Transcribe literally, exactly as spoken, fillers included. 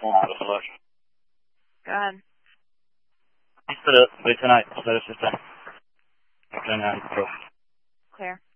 Hold on, just look. Go ahead. Wait tonight. Let us just Okay, now. Clear.